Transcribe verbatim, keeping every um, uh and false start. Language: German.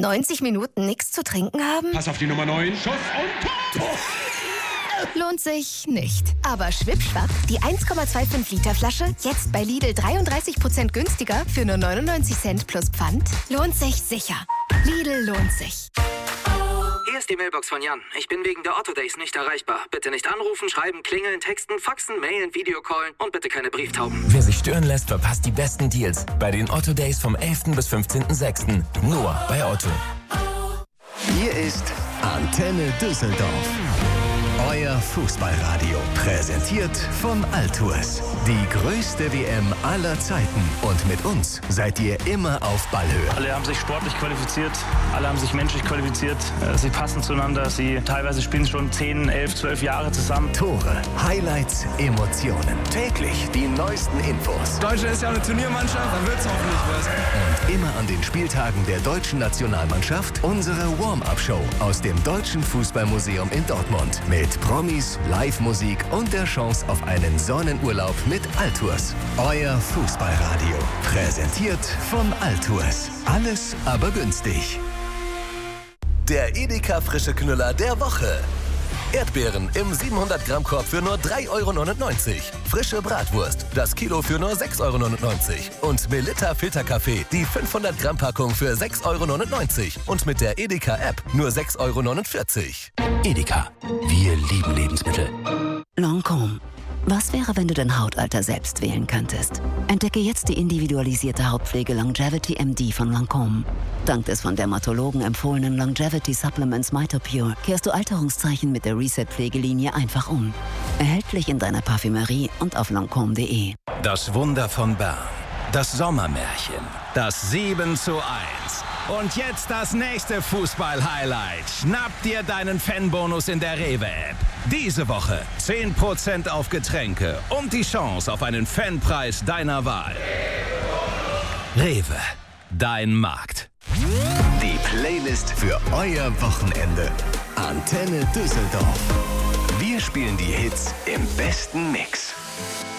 neunzig Minuten nichts zu trinken haben? Pass auf die Nummer neun. Schuss und Tor! Lohnt sich nicht. Aber schwippschwapp, die eins Komma fünfundzwanzig Liter Flasche, jetzt bei Lidl dreiunddreißig Prozent günstiger für nur neunundneunzig Cent plus Pfand, lohnt sich sicher. Lidl lohnt sich. Hier ist die Mailbox von Jan. Ich bin wegen der Otto Days nicht erreichbar. Bitte nicht anrufen, schreiben, klingeln, texten, faxen, mailen, Videocallen und bitte keine Brieftauben. Wer sich stören lässt, verpasst die besten Deals bei den Otto Days vom elften bis fünfzehnten sechsten Nur bei Otto. Hier ist Antenne Düsseldorf. Euer Fußballradio. Präsentiert von Altours. Die größte W M aller Zeiten. Und mit uns seid ihr immer auf Ballhöhe. Alle haben sich sportlich qualifiziert, alle haben sich menschlich qualifiziert. Sie passen zueinander, sie teilweise spielen schon zehn, elf, zwölf Jahre zusammen. Tore, Highlights, Emotionen. Täglich die neuesten Infos. Deutschland ist ja eine Turniermannschaft, dann wird's hoffentlich was. Und immer an den Spieltagen der deutschen Nationalmannschaft unsere Warm-Up-Show aus dem Deutschen Fußballmuseum in Dortmund. Mit Promis, Live-Musik und der Chance auf einen Sonnenurlaub mit Altours. Euer Fußballradio. Präsentiert von Altours. Alles aber günstig. Der Edeka frische Knüller der Woche. Erdbeeren im siebenhundert Gramm Korb für nur drei Euro neunundneunzig. Frische Bratwurst, das Kilo für nur sechs Euro neunundneunzig. Und Melitta Filterkaffee, die fünfhundert Gramm Packung für sechs Euro neunundneunzig. Und mit der Edeka-App nur sechs Euro neunundvierzig. Edeka. Wir lieben Lebensmittel. Lancôme. Was wäre, wenn du dein Hautalter selbst wählen könntest? Entdecke jetzt die individualisierte Hautpflege Longevity M D von Lancôme. Dank des von Dermatologen empfohlenen Longevity Supplements MitoPure kehrst du Alterungszeichen mit der Reset-Pflegelinie einfach um. Erhältlich in deiner Parfümerie und auf lancôme punkt de. Das Wunder von Bern. Das Sommermärchen. Das sieben zu eins. Und jetzt das nächste Fußball-Highlight. Schnapp dir deinen Fanbonus in der Rewe-App. Diese Woche zehn Prozent auf Getränke und die Chance auf einen Fanpreis deiner Wahl. Rewe, dein Markt. Die Playlist für euer Wochenende. Antenne Düsseldorf. Wir spielen die Hits im besten Mix.